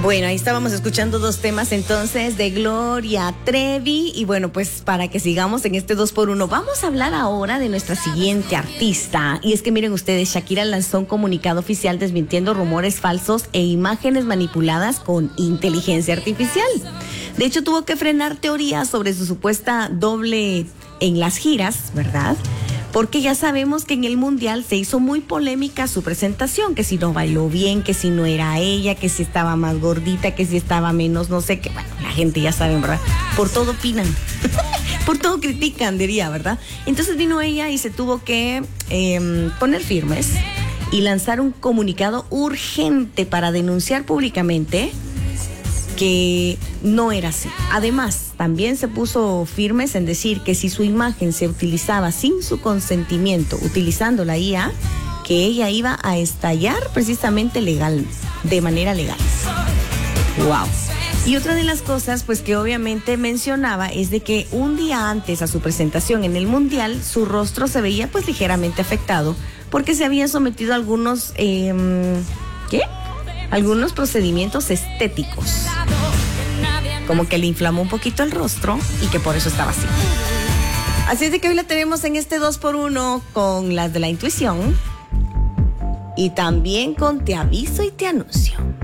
Bueno, ahí estábamos escuchando dos temas entonces de Gloria Trevi y bueno, pues para que sigamos en este 2x1, vamos a hablar ahora de nuestra siguiente artista. Y es que miren ustedes, Shakira lanzó un comunicado oficial desmintiendo rumores falsos e imágenes manipuladas con inteligencia artificial. De hecho, tuvo que frenar teorías sobre su supuesta doble en las giras, ¿verdad? Porque ya sabemos que en el Mundial se hizo muy polémica su presentación, que si no bailó bien, que si no era ella, que si estaba más gordita, que si estaba menos, no sé qué. Bueno, la gente ya sabe, ¿verdad? Por todo opinan, por todo critican, diría, ¿verdad? Entonces vino ella y se tuvo que poner firmes y lanzar un comunicado urgente para denunciar públicamente que no era así. Además, también se puso firmes en decir que si su imagen se utilizaba sin su consentimiento, utilizando la IA, que ella iba a estallar precisamente de manera legal. ¡Wow! Y otra de las cosas, pues que obviamente mencionaba, es de que un día antes a su presentación en el Mundial, su rostro se veía pues ligeramente afectado, porque se había sometido a algunos, algunos procedimientos estéticos. Como que le inflamó un poquito el rostro y que por eso estaba así. Así es de que hoy la tenemos en este 2x1 con las de la intuición y también con Te Aviso y Te Anuncio.